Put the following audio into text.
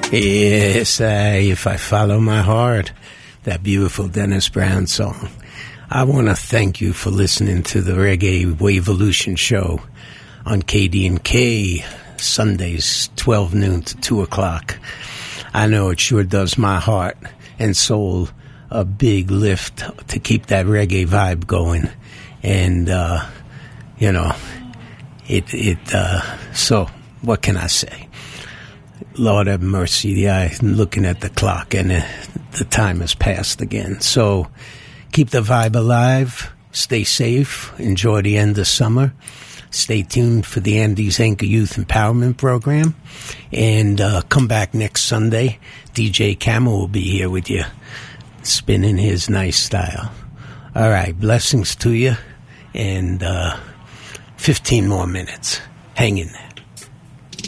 Yes, if I follow my heart, that beautiful Dennis Brown song. I want to thank you for listening to the Reggae Waveolution show on KD&K, Sundays, 12 noon to 2 o'clock. I know it sure does my heart and soul a big lift to keep that reggae vibe going. And, so what can I say? Lord have mercy, I'm looking at the clock and the time has passed again. So keep the vibe alive, stay safe, enjoy the end of summer. Stay tuned for the Andes Anchor Youth Empowerment Program. And come back next Sunday. DJ Camel will be here with you, spinning his nice style. All right, blessings to you. And 15 more minutes. Hang in there.